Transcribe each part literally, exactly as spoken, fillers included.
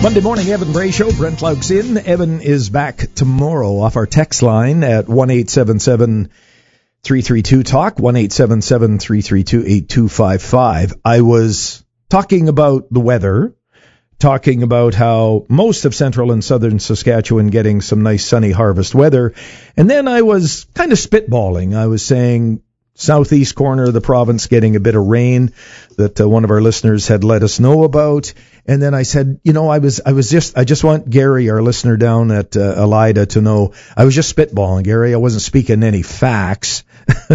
Monday morning, Evan Bray Show. Brent Lauk's in. Evan is back tomorrow off our text line at one eight seven seven, three three two, talk, one eight seven seven, three three two, eight two five five. I was talking about the weather, talking about how most of central and southern Saskatchewan getting some nice sunny harvest weather, and then I was kind of spitballing. I was saying southeast corner of the province getting a bit of rain that uh, one of our listeners had let us know about. And then I said, you know, I was, I was just, I just want Gary, our listener down at uh, Elida, to know I was just spitballing, Gary. I wasn't speaking any facts.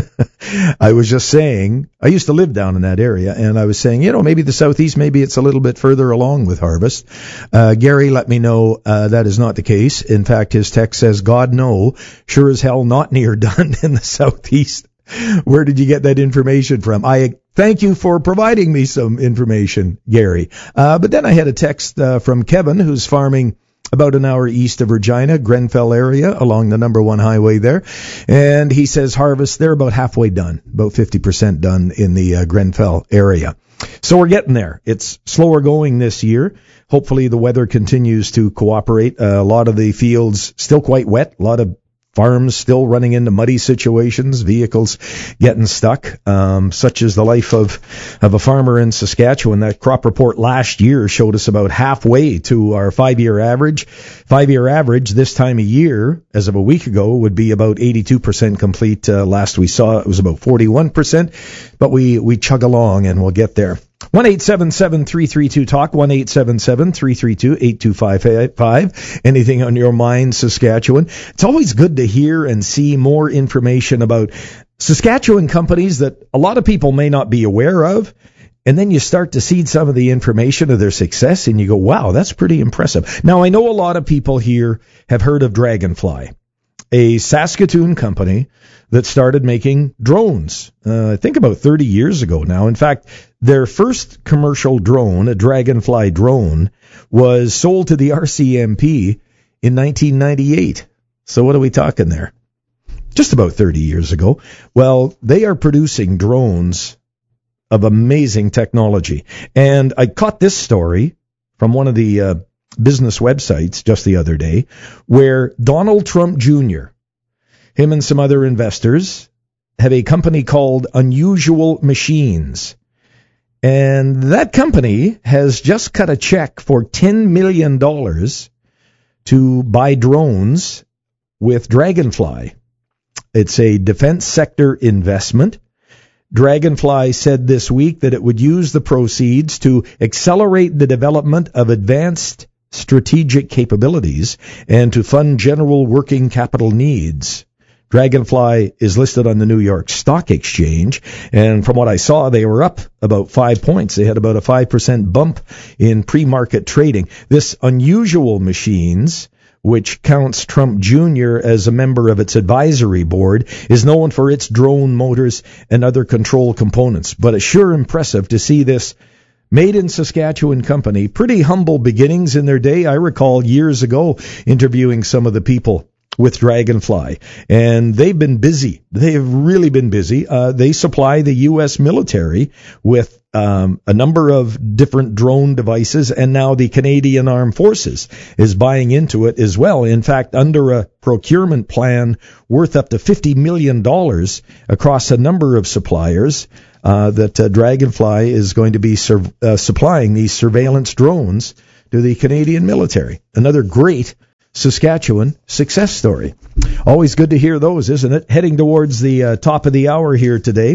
I was just saying, I used to live down in that area, and I was saying, you know, maybe the southeast, maybe it's a little bit further along with harvest. Uh, Gary let me know uh, that is not the case. In fact, his text says, God, no, sure as hell not near done in the southeast. Where did you get that information from? I thank you for providing me some information, Gary. Uh, but then I had a text uh, from Kevin, who's farming about an hour east of Regina, Grenfell area, along the number one highway there. And he says harvest, they're about halfway done, about fifty percent done in the uh, Grenfell area. So we're getting there. It's slower going this year. Hopefully the weather continues to cooperate. Uh, a lot of the fields still quite wet, a lot of farms still running into muddy situations, vehicles getting stuck. Um, such is the life of, of a farmer in Saskatchewan. That crop report last year showed us about halfway to our five-year average. Five-year average this time of year, as of a week ago, would be about eighty-two percent complete. Uh, last we saw it was about forty-one percent, but we, we chug along and we'll get there. one eight seven seven, three three two, talk, one eight seven seven, three three two, eight two five five. Anything on your mind, Saskatchewan? It's always good to hear and see more information about Saskatchewan companies that a lot of people may not be aware of, and then you start to see some of the information of their success, and you go, wow, that's pretty impressive. Now, I know a lot of people here have heard of Dragonfly, a Saskatoon company that started making drones, uh, I think about thirty years ago now. In fact, their first commercial drone, a Dragonfly drone, was sold to the R C M P in nineteen ninety-eight. So what are we talking there? Just about thirty years ago. Well, they are producing drones of amazing technology. And I caught this story from one of the uh, business websites just the other day, where Donald Trump Junior, him and some other investors, have a company called Unusual Machines. And that company has just cut a check for ten million dollars to buy drones with Dragonfly. It's a defense sector investment. Dragonfly said this week that it would use the proceeds to accelerate the development of advanced strategic capabilities and to fund general working capital needs. Dragonfly is listed on the New York Stock Exchange, and from what I saw, they were up about five points. They had about a five percent bump in pre-market trading. This Unusual Machines, which counts Trump Junior as a member of its advisory board, is known for its drone motors and other control components. But it's sure impressive to see this made in Saskatchewan company. Pretty humble beginnings in their day. I recall years ago interviewing some of the people with Dragonfly, and they've been busy. They have really been busy. Uh, they supply the U S military with um, a number of different drone devices, and now the Canadian Armed Forces is buying into it as well. In fact, under a procurement plan worth up to fifty million dollars across a number of suppliers, uh, that uh, Dragonfly is going to be sur- uh, supplying these surveillance drones to the Canadian military. Another great Saskatchewan success story. Always good to hear those, isn't it? Heading towards the uh, top of the hour here today.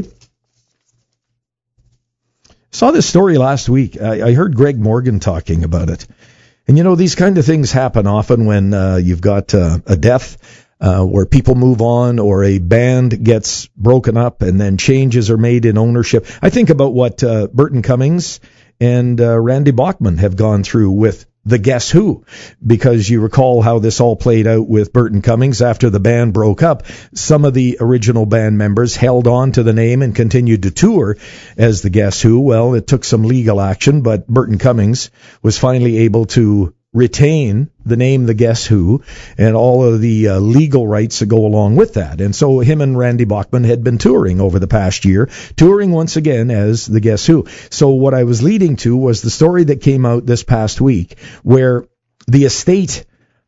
Saw this story last week. I, I heard Greg Morgan talking about it. And, you know, these kind of things happen often when uh, you've got uh, a death uh, where people move on, or a band gets broken up and then changes are made in ownership. I think about what uh, Burton Cummings and uh, Randy Bachman have gone through with the Guess Who, because you recall how this all played out with Burton Cummings after the band broke up. Some of the original band members held on to the name and continued to tour as the Guess Who. Well, it took some legal action, but Burton Cummings was finally able to retain the name The Guess Who and all of the uh, legal rights that go along with that. And so him and Randy Bachman had been touring over the past year, touring once again as The Guess Who. So what I was leading to was the story that came out this past week where the estate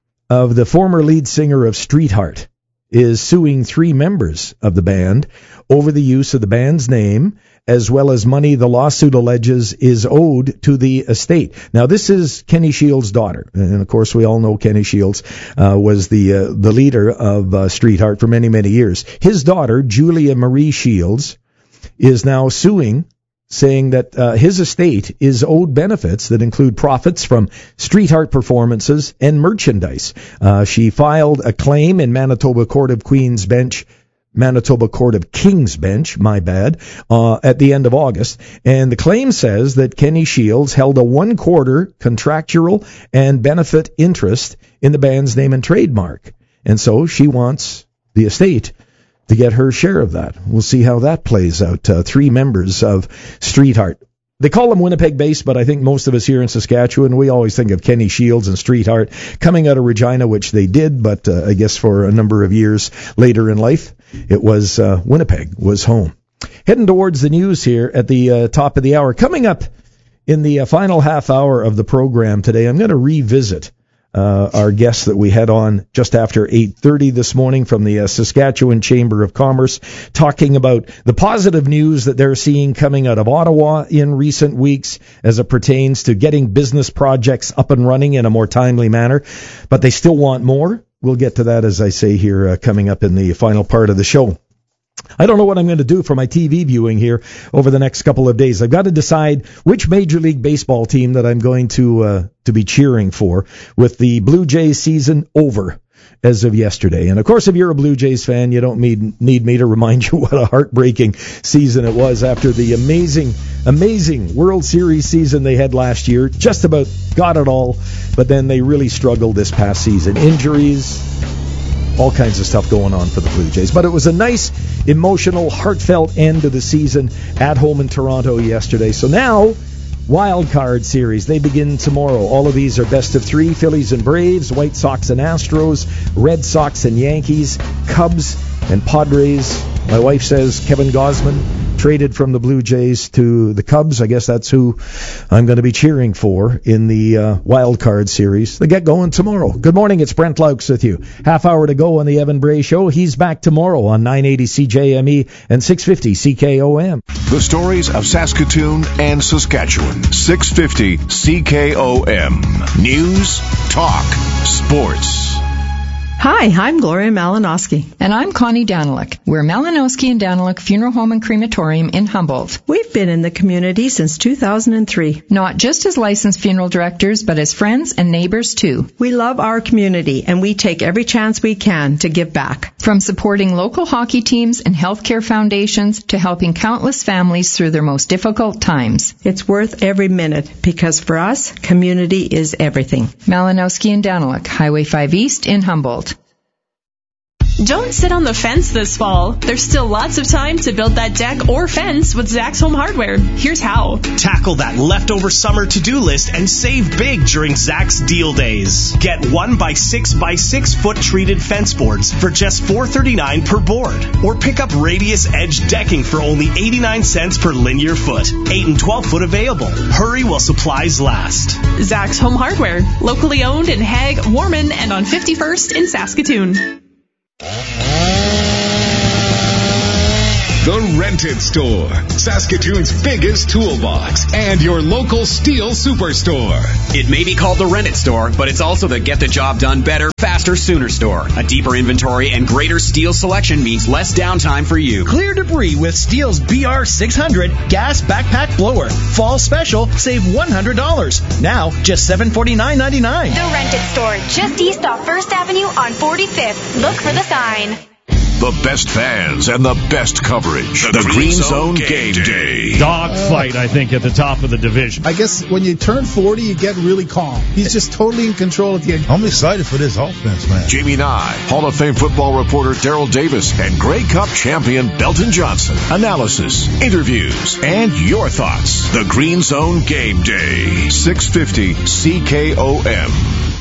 of the former lead singer of Streetheart is suing three members of the band over the use of the band's name, as well as money the lawsuit alleges is owed to the estate. Now, this is Kenny Shields' daughter, and of course we all know Kenny Shields uh, was the uh, the leader of uh, Streetheart for many, many years. His daughter, Julia Marie Shields, is now suing, saying that uh, his estate is owed benefits that include profits from Streetheart performances and merchandise. Uh, she filed a claim in Manitoba Court of Queen's Bench, Manitoba Court of King's Bench, my bad, uh, at the end of August. And the claim says that Kenny Shields held a one-quarter contractual and benefit interest in the band's name and trademark. And so she wants the estate to get her share of that. We'll see how that plays out. Uh, three members of Streetheart. They call them Winnipeg-based, but I think most of us here in Saskatchewan, we always think of Kenny Shields and Streetheart coming out of Regina, which they did, but uh, I guess for a number of years later in life, it was uh, Winnipeg was home. Heading towards the news here at the uh, top of the hour. Coming up in the uh, final half hour of the program today, I'm going to revisit Uh, our guest that we had on just after eight thirty this morning from the uh, Saskatchewan Chamber of Commerce, talking about the positive news that they're seeing coming out of Ottawa in recent weeks as it pertains to getting business projects up and running in a more timely manner. But they still want more. We'll get to that, as I say, here uh, coming up in the final part of the show. I don't know what I'm going to do for my T V viewing here over the next couple of days. I've got to decide which Major League Baseball team that I'm going to uh, to be cheering for with the Blue Jays season over as of yesterday. And, of course, if you're a Blue Jays fan, you don't need, need me to remind you what a heartbreaking season it was after the amazing, amazing World Series season they had last year. Just about got it all, but then they really struggled this past season. Injuries, all kinds of stuff going on for the Blue Jays. But it was a nice, emotional, heartfelt end to the season at home in Toronto yesterday. So now, Wild Card Series, they begin tomorrow. All of these are best of three: Phillies and Braves, White Sox and Astros, Red Sox and Yankees, Cubs and Padres. My wife says Kevin Gausman traded from the Blue Jays to the Cubs. I guess that's who I'm going to be cheering for in the uh, Wild Card Series. They get going tomorrow. Good morning, it's Brent Laux with you. Half hour to go on the Evan Bray Show. He's back tomorrow on nine eighty C J M E and six fifty C K O M. The stories of Saskatoon and Saskatchewan. six fifty C K O M. News, talk, sports. Hi, I'm Gloria Malinowski. And I'm Connie Daniluk. We're Malinowski and Daniluk Funeral Home and Crematorium in Humboldt. We've been in the community since two thousand three. Not just as licensed funeral directors, but as friends and neighbors too. We love our community, and we take every chance we can to give back. From supporting local hockey teams and healthcare foundations to helping countless families through their most difficult times. It's worth every minute, because for us, community is everything. Malinowski and Daniluk, Highway five East in Humboldt. Don't sit on the fence this fall. There's still lots of time to build that deck or fence with Zach's Home Hardware. Here's how. Tackle that leftover summer to-do list and save big during Zach's Deal Days. Get one by six by six foot treated fence boards for just four dollars and thirty-nine cents per board. Or pick up Radius Edge decking for only eighty-nine cents per linear foot. eight and twelve foot available. Hurry while supplies last. Zach's Home Hardware. Locally owned in Hague, Warman, and on fifty-first in Saskatoon. The Rented Store, Saskatoon's biggest toolbox, and your local steel superstore. It may be called the Rented Store, but it's also the Get the Job Done Better, Faster, Sooner store. A deeper inventory and greater steel selection means less downtime for you. Clear debris with Steel's B R six hundred gas backpack blower. Fall special, save one hundred dollars. Now, just seven hundred forty-nine dollars and ninety-nine cents. The Rented Store, just east off First Avenue on forty-fifth. Look for the sign. The best fans and the best coverage. The, the Green, Green Zone Game Day. Dogfight, I think, at the top of the division. I guess when you turn forty, you get really calm. He's just totally in control at the end. I'm excited for this offense, man. Jamie Nye, Hall of Fame football reporter Daryl Davis, and Grey Cup champion Belton Johnson. Analysis, interviews, and your thoughts. The Green Zone Game Day. six fifty C K O M.